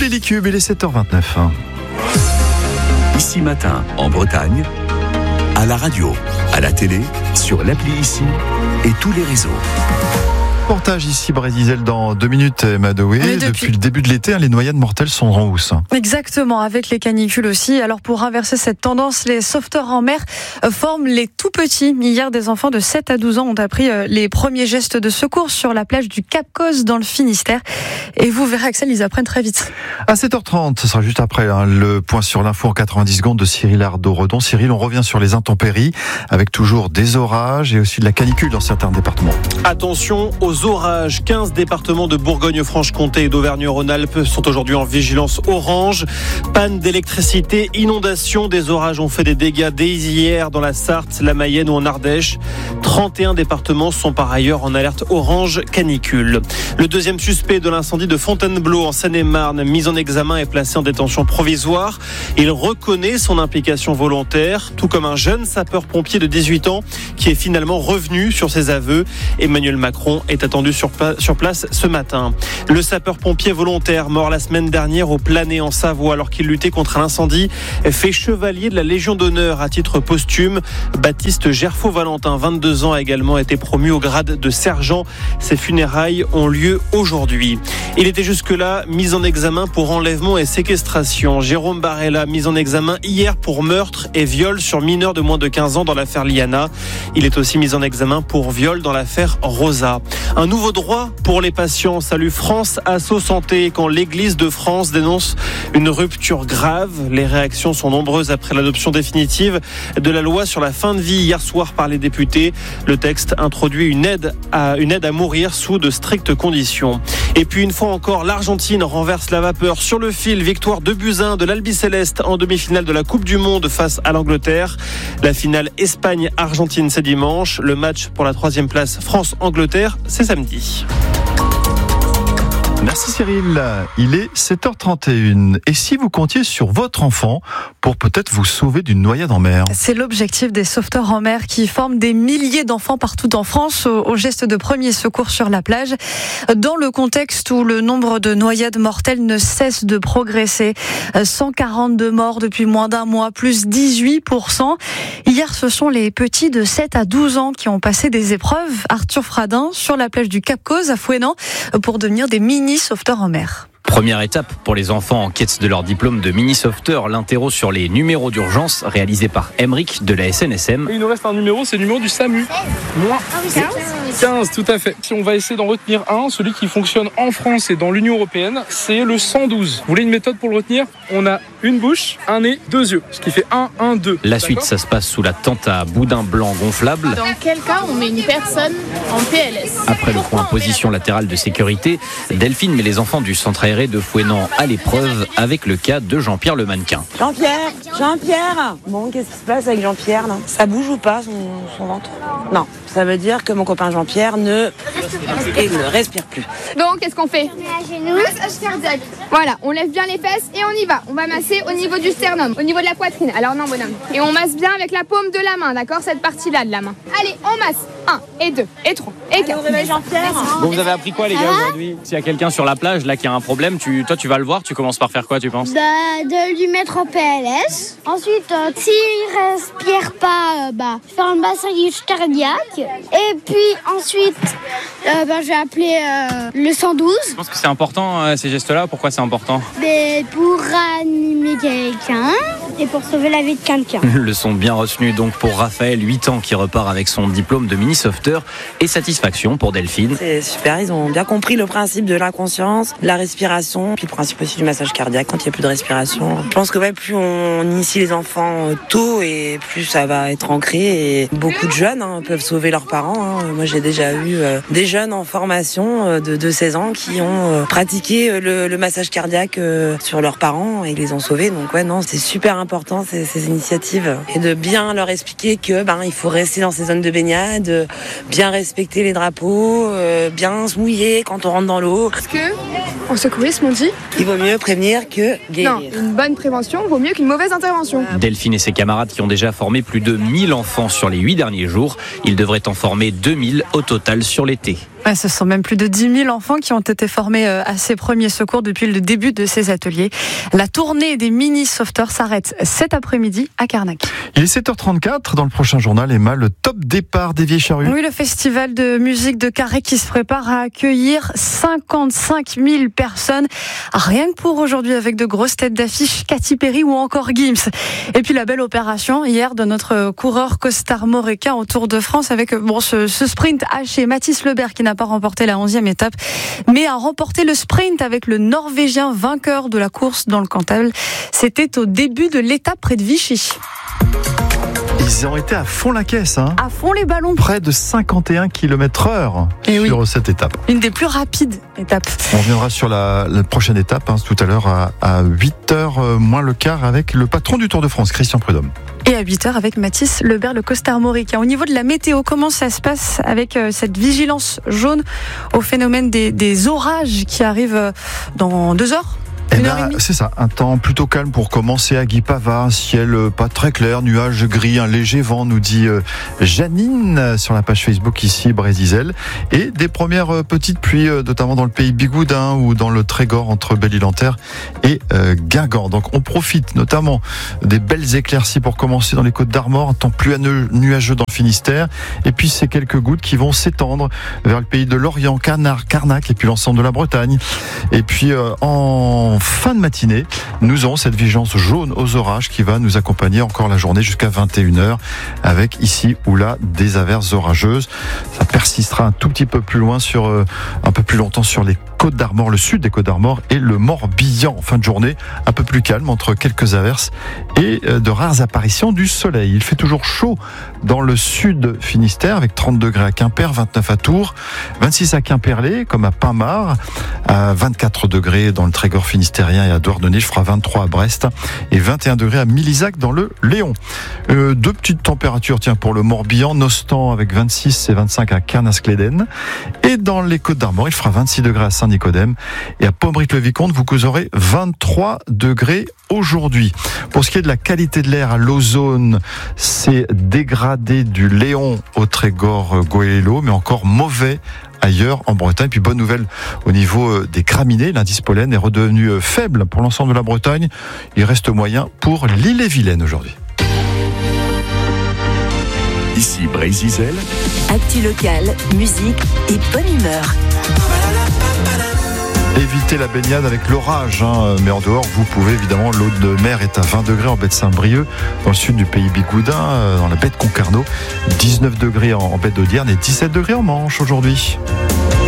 Daily Cube, il est 7h29. Ici Matin, en Bretagne, à la radio, à la télé, sur l'appli Ici et tous les réseaux. Reportage ici, Brésil, dans 2 minutes, Madoé. Depuis le début de l'été, les noyades mortelles sont en hausse. Exactement, avec les canicules aussi. Alors pour inverser cette tendance, les sauveteurs en mer forment les tout petits. Hier, des enfants de 7 à 12 ans ont appris les premiers gestes de secours sur la plage du Cap Cause dans le Finistère. Et vous verrez, Axel, ils apprennent très vite. À 7h30, ce sera juste après le point sur l'info en 90 secondes de Cyril Ardo-Redon. Cyril, on revient sur les intempéries, avec toujours des orages et aussi de la canicule dans certains départements. Attention aux orages. 15 départements de Bourgogne-Franche-Comté et d'Auvergne-Rhône-Alpes sont aujourd'hui en vigilance orange. Panne d'électricité, inondations. Des orages ont fait des dégâts dès hier dans la Sarthe, la Mayenne ou en Ardèche. 31 départements sont par ailleurs en alerte orange canicule. Le deuxième suspect de l'incendie de Fontainebleau en Seine-et-Marne, mis en examen et placé en détention provisoire. Il reconnaît son implication volontaire, tout comme un jeune sapeur-pompier de 18 ans qui est finalement revenu sur ses aveux. Emmanuel Macron est attendu sur place ce matin. Le sapeur-pompier volontaire mort la semaine dernière au Planay en Savoie alors qu'il luttait contre un incendie fait chevalier de la Légion d'honneur à titre posthume. Baptiste Gerfaud-Valentin, 22 ans, a également été promu au grade de sergent. Ses funérailles ont lieu aujourd'hui. Il était jusque-là mis en examen pour enlèvement et séquestration. Jérôme Barella, mis en examen hier pour meurtre et viol sur mineur de moins de 15 ans dans l'affaire Liana. Il est aussi mis en examen pour viol dans l'affaire Rosa. Un nouveau droit pour les patients. Salut France Asso Santé quand l'Église de France dénonce une rupture grave. Les réactions sont nombreuses après l'adoption définitive de la loi sur la fin de vie hier soir par les députés. Le texte introduit une aide à mourir sous de strictes conditions. Et puis une fois encore, l'Argentine renverse la vapeur sur le fil. Victoire 2-1 de l'Albi Céleste en demi-finale de la Coupe du Monde face à l'Angleterre. La finale Espagne-Argentine, c'est dimanche. Le match pour la 3e place France-Angleterre, c'est samedi. Merci Cyril, il est 7h31. Et si vous comptiez sur votre enfant pour peut-être vous sauver d'une noyade en mer? C'est l'objectif des sauveteurs en mer qui forment des milliers d'enfants partout en France au geste de premier secours sur la plage. Dans le contexte où le nombre de noyades mortelles ne cesse de progresser. 142 morts depuis moins d'un mois, plus 18%. Hier, ce sont les petits de 7 à 12 ans qui ont passé des épreuves. Arthur Fradin sur la plage du Cap Cause à Fouesnant pour devenir des mini-sauveteurs en mer. Première étape pour les enfants en quête de leur diplôme de mini-sauveteur, l'interro sur les numéros d'urgence réalisé par Emeric de la SNSM. Il nous reste un numéro, c'est le numéro du SAMU. Moi, 15, tout à fait. Si on va essayer d'en retenir un, celui qui fonctionne en France et dans l'Union Européenne, c'est le 112. Vous voulez une méthode pour le retenir? On a une bouche, un nez, 2 yeux, ce qui fait 1, 1, 2. La suite, ça se passe sous la tente à boudin blanc gonflable. Dans quel cas on met une personne en PLS? Après le point position latérale de sécurité, Delphine met les enfants du centre aéré de Fouesnant à l'épreuve avec le cas de Jean-Pierre le mannequin. Jean-Pierre. Bon, qu'est-ce qui se passe avec Jean-Pierre là? Ça bouge ou pas son ventre? Non, ça veut dire que mon copain Jean-Pierre ne respire plus. Donc, qu'est-ce qu'on fait? On met à genoux, massage cardiaque. Voilà, on lève bien les fesses et on y va. On va masser au niveau du sternum, au niveau de la poitrine. Alors non, bonhomme. Et on masse bien avec la paume de la main, d'accord? Cette partie-là de la main. Allez, on masse. 1 et 2 et 3 et 4. Réveille Jean-Pierre. Bon, vous avez appris quoi les gars aujourd'hui? S'il y a quelqu'un sur la plage là qui a un problème, toi tu vas le voir, tu commences par faire quoi tu penses? De lui mettre en PLS. Ensuite, s'il respire pas, faire un massage cardiaque. Et puis ensuite, je vais appeler le 112. Je pense que c'est important ces gestes-là. Pourquoi c'est important? Mais pour animer quelqu'un et pour sauver la vie de quelqu'un. Leçon bien retenue donc pour Raphaël, 8 ans, qui repart avec son diplôme de mini-sauveteur, et satisfaction pour Delphine. C'est super, ils ont bien compris le principe de l'inconscience, de la respiration, puis le principe aussi du massage cardiaque quand il n'y a plus de respiration. Je pense que plus on initie les enfants tôt et plus ça va être ancré. Et beaucoup de jeunes peuvent sauver leurs parents. Moi j'ai déjà eu des jeunes en formation de 16 ans qui ont pratiqué le massage cardiaque sur leurs parents et les ont sauvés. Donc c'est super important ces initiatives et de bien leur expliquer que il faut rester dans ces zones de baignade, bien respecter les drapeaux, bien se mouiller quand on rentre dans l'eau. Parce que en secourisme on dit il vaut mieux prévenir que guérir. Non, une bonne prévention vaut mieux qu'une mauvaise intervention. Delphine et ses camarades qui ont déjà formé plus de 1000 enfants sur les 8 derniers jours, ils devraient en former 2000 au total sur l'été. Ouais, ce sont même plus de 10 000 enfants qui ont été formés à ces premiers secours depuis le début de ces ateliers. La tournée des mini-sauveteurs s'arrête cet après-midi à Carnac. Il est 7h34. Dans le prochain journal, Emma, le top départ des Vieilles Charrues. Oui, le festival de musique de Carré qui se prépare à accueillir 55 000 personnes. Rien que pour aujourd'hui, avec de grosses têtes d'affiche, Katy Perry ou encore Gims. Et puis la belle opération hier de notre coureur costarmoricain au Tour de France avec ce sprint haché. Mathis Lebert qui n'a pas remporté la 11e étape, mais a remporté le sprint avec le Norvégien vainqueur de la course dans le Cantal. C'était au début de l'étape près de Vichy. Ils ont été à fond la caisse, hein. À fond les ballons. Près de 51 km/h sur cette étape. Une des plus rapides étapes. On reviendra sur la prochaine étape tout à l'heure à 8h moins le quart avec le patron du Tour de France, Christian Prudhomme. Et à 8h avec Mathis Lebert, le costarmoricain. Au niveau de la météo, comment ça se passe avec cette vigilance jaune au phénomène des orages qui arrivent dans 2 heures? C'est ça, un temps plutôt calme pour commencer à Guipava, un ciel pas très clair, nuages gris, un léger vent, nous dit Janine sur la page Facebook ici, Brésil, et des premières petites pluies, notamment dans le pays Bigoudin ou dans le Trégor entre Belle-Île-en-Terre et Guingamp. Donc on profite notamment des belles éclaircies pour commencer dans les Côtes d'Armor, un temps plus nuageux dans le Finistère, et puis ces quelques gouttes qui vont s'étendre vers le pays de Lorient, Carnac et puis l'ensemble de la Bretagne. Et puis en fin de matinée, nous aurons cette vigilance jaune aux orages qui va nous accompagner encore la journée jusqu'à 21h avec ici ou là des averses orageuses. Ça persistera un tout petit peu plus loin un peu plus longtemps sur les Côtes d'Armor, le sud des Côtes d'Armor et le Morbihan en fin de journée, un peu plus calme entre quelques averses et de rares apparitions du soleil. Il fait toujours chaud dans le sud Finistère avec 30 degrés à Quimper, 29 à Tours, 26 à Quimperlé comme à Pinmar, à 24 degrés dans le Trégor finistérien et à Douarnenez, je ferai 23 à Brest et 21 degrés à Milizac dans le Léon. 2 petites températures pour le Morbihan, Nostan avec 26 et 25 à Kernas-Cléden et dans les Côtes d'Armor, il fera 26 degrés à Saint-Nicodème et à Pombric-le-Vicomte, vous aurez 23 degrés aujourd'hui. Pour ce qui est de la qualité de l'air à l'ozone, c'est dégradé du Léon au Trégor Goëlo, mais encore mauvais ailleurs en Bretagne. Puis bonne nouvelle au niveau des graminées, l'indice pollen est redevenu faible pour l'ensemble de la Bretagne. Il reste moyen pour l'Ille-et-Vilaine aujourd'hui. Ici Brésil. Actu locale, musique et bonne humeur. Évitez la baignade avec l'orage, mais en dehors, vous pouvez évidemment. L'eau de mer est à 20 degrés en baie de Saint-Brieuc, dans le sud du pays Bigoudin, dans la baie de Concarneau, 19 degrés en baie d'Audierne et 17 degrés en Manche aujourd'hui.